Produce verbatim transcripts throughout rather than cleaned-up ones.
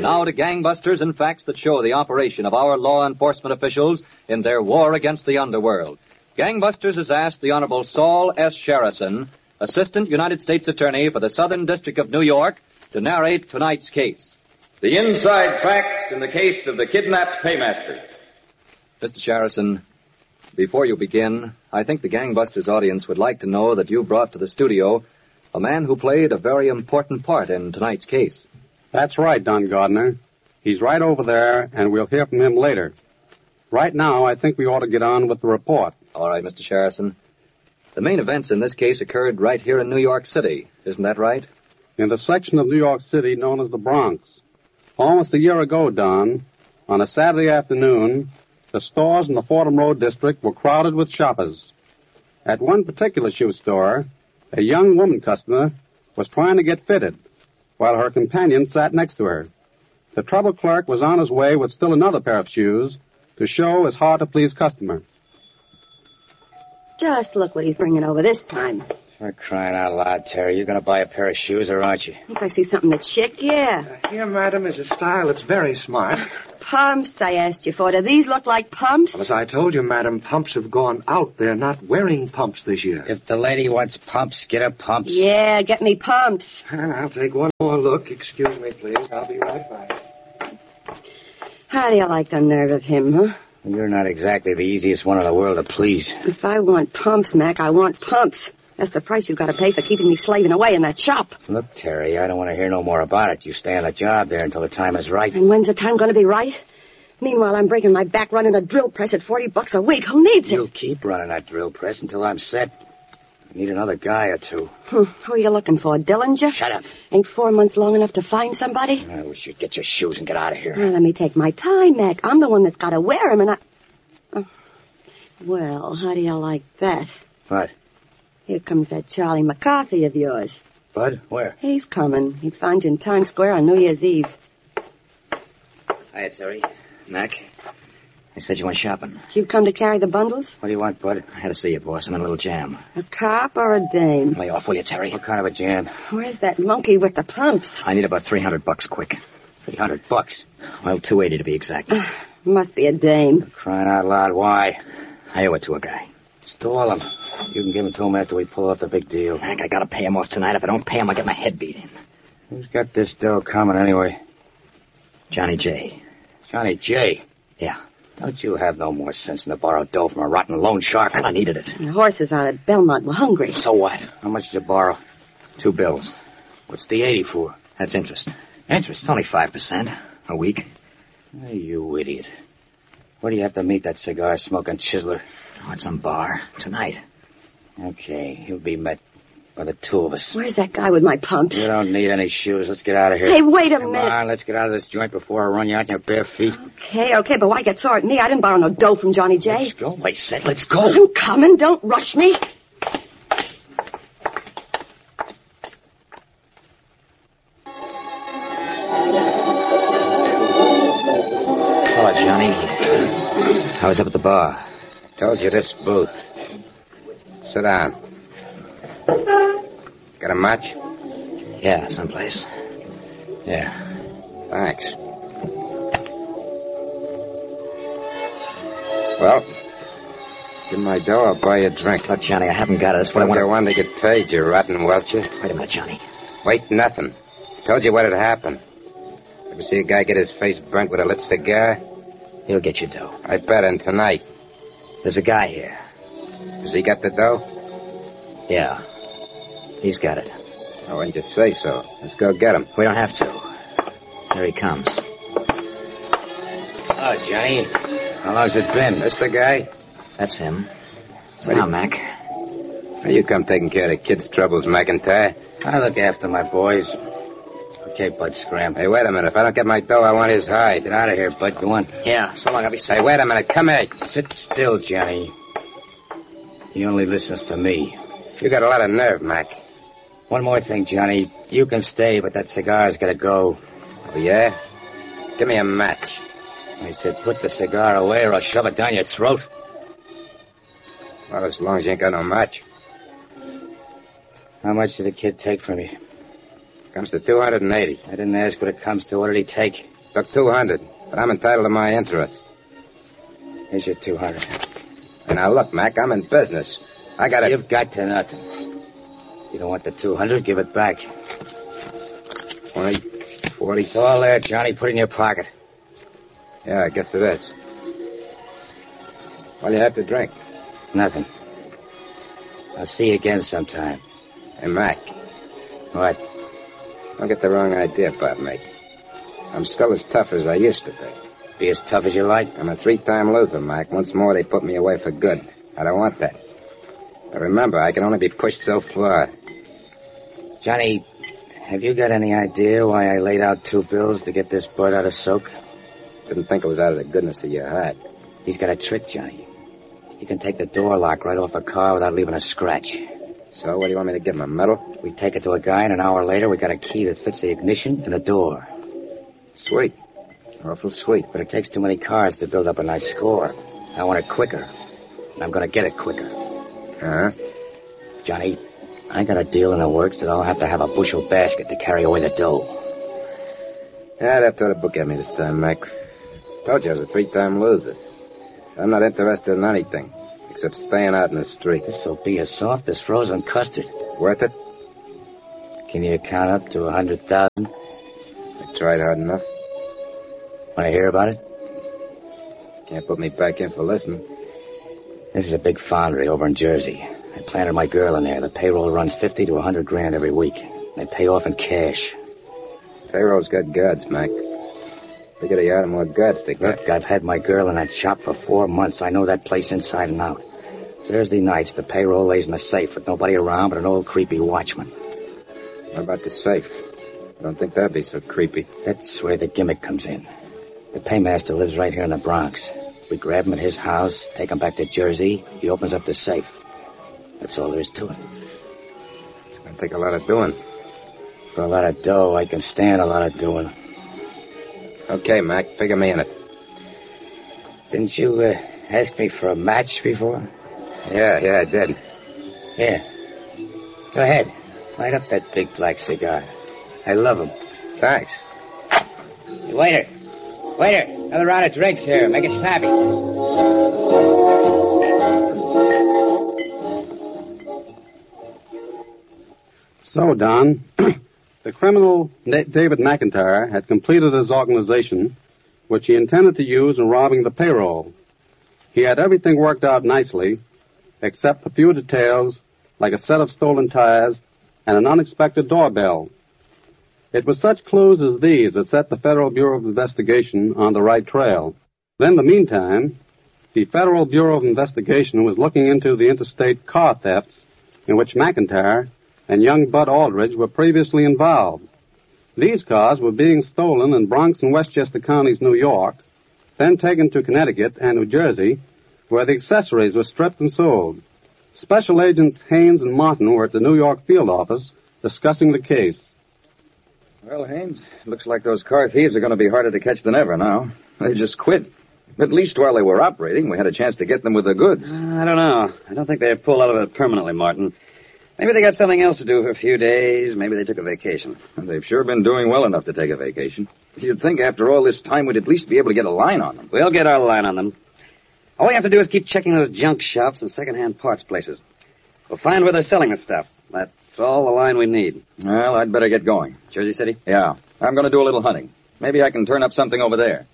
Now to gangbusters and facts that show the operation of our law enforcement officials in their war against the underworld. Gangbusters has asked the Honorable Saul S. Sherrison, Assistant United States Attorney for the Southern District of New York, to narrate tonight's case. The inside facts in the case of the kidnapped paymaster. Mister Sherrison, before you begin, I think the Gangbusters audience would like to know that you brought to the studio a man who played a very important part in tonight's case. That's right, Don Gardner. He's right over there, and we'll hear from him later. Right now, I think we ought to get on with the report. All right, Mister Sherrison. The main events in this case occurred right here in New York City. Isn't that right? In the section of New York City known as the Bronx. Almost a year ago, Don, on a Saturday afternoon, the stores in the Fordham Road district were crowded with shoppers. At one particular shoe store, a young woman customer was trying to get fitted, while her companion sat next to her. The trouble clerk was on his way with still another pair of shoes to show his hard-to-please customer. Just look what he's bringing over this time. For crying out loud, Terry, you're going to buy a pair of shoes, or aren't you? If I see something that's chic, yeah. Uh, here, madam, is a style that's very smart. Pumps, I asked you for. Do these look like pumps? As I told you, madam, pumps have gone out. They're not wearing pumps this year. If the lady wants pumps, get her pumps. Yeah, get me pumps. I'll take one more look. Excuse me, please. I'll be right back. How do you like the nerve of him, huh? You're not exactly the easiest one in the world to please. If I want pumps, Mac, I want pumps. That's the price you've got to pay for keeping me slaving away in that shop. Look, Terry, I don't want to hear no more about it. You stay on the job there until the time is right. And when's the time going to be right? Meanwhile, I'm breaking my back running a drill press at forty bucks a week. Who needs it? You'll keep running that drill press until I'm set. I need another guy or two. Hmm. Who are you looking for, Dillinger? Shut up. Ain't four months long enough to find somebody? I wish you'd get your shoes and get out of here. Well, let me take my time, Mac. I'm the one that's got to wear 'em, and I... Oh. Well, how do you like that? What? Here comes that Charlie McCarthy of yours. Bud? Where? He's coming. He found you in Times Square on New Year's Eve. Hiya, Terry. Mac. I said you went shopping. You've come to carry the bundles? What do you want, Bud? I had to see you, boss. I'm in a little jam. A cop or a dame? Lay off, will you, Terry? What kind of a jam? Where's that monkey with the pumps? I need about three hundred bucks quick. three hundred bucks? Well, two eighty to be exact. Must be a dame. Crying out loud, why? I owe it to a guy. Stall him. You can give him to him after we pull off the big deal. Mac, I gotta pay him off tonight. If I don't pay him, I'll get my head beat in. Who's got this dough coming anyway? Johnny J. Johnny J? Yeah. Don't you have no more sense than to borrow dough from a rotten loan shark? I needed it. The horses out at Belmont were hungry. So what? How much did you borrow? Two bills. What's the eighty for? That's interest. Interest? Only five percent. A week. Hey, you idiot. Where do you have to meet that cigar-smoking chiseler? Oh, at some bar. Tonight. Okay, he'll be met by the two of us. Where's that guy with my pumps? You don't need any shoes. Let's get out of here. Hey, wait a Come minute. on, let's get out of this joint before I run you out in your bare feet. Okay, okay, but why get sore at me? I didn't borrow no dough from Johnny J. Let's go. Wait, said, let's go. I'm coming. Don't rush me. Hello, Johnny. I was up at the bar. Told you this booth. Sit down. Got a match? Yeah, someplace. Yeah. Thanks. Well, give me my dough, I'll buy you a drink. Look, Johnny, I haven't got it. That's what I want. I want to get paid, you rotten welcher. Wait a minute, Johnny. Wait, nothing. Told you what had happened. Ever see a guy get his face burnt with a lit cigar? He'll get you dough. I bet him tonight. There's a guy here. Does he got the dough? Yeah. He's got it. Oh, why didn't you say so? Let's go get him. We don't have to. Here he comes. Oh, Johnny. How long's it been? This the guy? That's him. So Where now, you- Mac. Where you come taking care of the kids' troubles, McIntyre? I look after my boys. Okay, Bud, scram. Hey, wait a minute. If I don't get my dough, I want his hide. Get out of here, Bud. Go on. Yeah, so long. I'll be safe. Hey, wait a minute. Come here. Sit still, Johnny. He only listens to me. You got a lot of nerve, Mac. One more thing, Johnny. You can stay, but that cigar's got to go. Oh, yeah? Give me a match. I said, put the cigar away or I'll shove it down your throat. Well, as long as you ain't got no match. How much did the kid take from you? Comes to two hundred eighty. I didn't ask what it comes to. What did he take? Took two hundred, but I'm entitled to my interest. Here's your two hundred. And now, look, Mac, I'm in business. I got to... You've got to nothing. You don't want the two hundred, give it back. twenty, forty... It's all there, Johnny. Put it in your pocket. Yeah, I guess it is. What do you have to drink? Nothing. I'll see you again sometime. Hey, Mac. What? Don't get the wrong idea about me. I'm still as tough as I used to be. Be as tough as you like. I'm a three-time loser, Mac. Once more, they put me away for good. I don't want that. But remember, I can only be pushed so far. Johnny, have you got any idea why I laid out two bills to get this bud out of soak? Didn't think it was out of the goodness of your heart. He's got a trick, Johnny. You can take the door lock right off a car without leaving a scratch. So, what do you want me to give him, a medal? We take it to a guy, and an hour later, we got a key that fits the ignition and the door. Sweet. Awful sweet. But it takes too many cars to build up a nice score. I want it quicker, and I'm going to get it quicker. Uh-huh. Johnny, I got a deal in the works that I'll have to have a bushel basket to carry away the dough. Yeah, I'd have to book at me this time, Mac. Told you I was a three-time loser. I'm not interested in anything, except staying out in the street. This'll be as soft as frozen custard. Worth it? Can you count up to a hundred thousand? I tried hard enough. Want to hear about it? Can't put me back in for listening. This is a big foundry over in Jersey. I planted my girl in there. The payroll runs fifty to a hundred grand every week. They pay off in cash. Payroll's got guards, Mac. Bigger the yard, the more guards they got. Look, I've had my girl in that shop for four months. I know that place inside and out. Thursday nights, the payroll lays in the safe with nobody around but an old creepy watchman. What about the safe? I don't think that'd be so creepy. That's where the gimmick comes in. The paymaster lives right here in the Bronx. We grab him at his house, take him back to Jersey. He opens up the safe. That's all there is to it. It's gonna take a lot of doing. For a lot of dough, I can stand a lot of doing. Okay, Mac, figure me in it. Didn't you uh, ask me for a match before? Yeah, yeah, I did. Here. Go ahead. Light up that big black cigar. I love them. Thanks. Hey, waiter. Waiter, another round of drinks here. Make it snappy. So, Don, the criminal Na- David McIntyre had completed his organization, which he intended to use in robbing the payroll. He had everything worked out nicely, except a few details, like a set of stolen tires and an unexpected doorbell. It was such clues as these that set the Federal Bureau of Investigation on the right trail. In the meantime, the Federal Bureau of Investigation was looking into the interstate car thefts in which McIntyre and young Bud Aldridge were previously involved. These cars were being stolen in Bronx and Westchester counties, New York, then taken to Connecticut and New Jersey, where the accessories were stripped and sold. Special Agents Haynes and Martin were at the New York field office discussing the case. Well, Haynes, looks like those car thieves are going to be harder to catch than ever now. They just quit. At least while they were operating, we had a chance to get them with the goods. Uh, I don't know. I don't think they pulled out of it permanently, Martin. Maybe they got something else to do for a few days. Maybe they took a vacation. And they've sure been doing well enough to take a vacation. You'd think after all this time we'd at least be able to get a line on them. We'll get our line on them. All we have to do is keep checking those junk shops and second-hand parts places. We'll find where they're selling the stuff. That's all the line we need. Well, I'd better get going. Jersey City? Yeah. I'm going to do a little hunting. Maybe I can turn up something over there.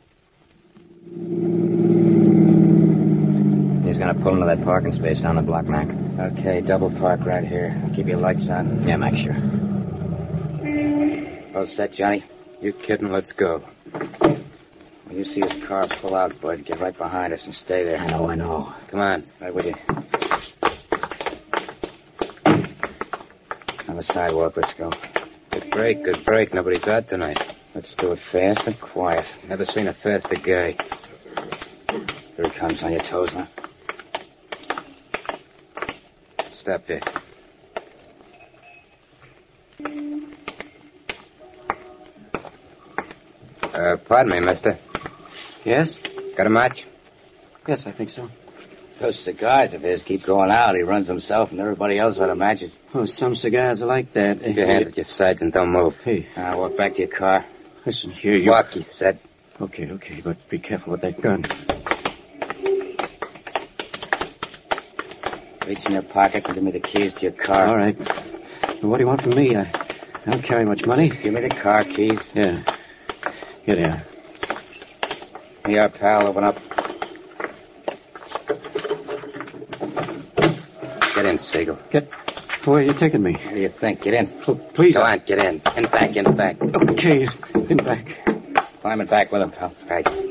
He's going to pull into that parking space down the block, Mac. Okay, double park right here. Keep your lights on. Yeah, Mac, sure. All set, Johnny? You kidding? Let's go. When you see this car pull out, Bud, get right behind us and stay there. I know, I know. Come on. Right with you. On the sidewalk, let's go. Good break, good break. Nobody's out tonight. Let's do it fast and quiet. Never seen a faster guy. Here he comes, on your toes now. Stop there. Uh, pardon me, mister. Yes? Got a match? Yes, I think so. Those cigars of his keep going out. He runs himself and everybody else out of matches. Oh, some cigars are like that. Keep your hands at your sides and don't move. Hey. Now, walk back to your car. Listen here, you... Walk, he said. Okay, okay, but be careful with that gun. Reach in your pocket and give me the keys to your car. All right. Well, what do you want from me? I, I don't carry much money. Just give me the car keys. Yeah. Here they are. Here you are, pal. Open up. Get in, Siegel. Get... Where are you taking me? What do you think? Get in. Oh, please. Go on, get in. In back, in back. Okay, in back. Climb it back with him, pal. Right.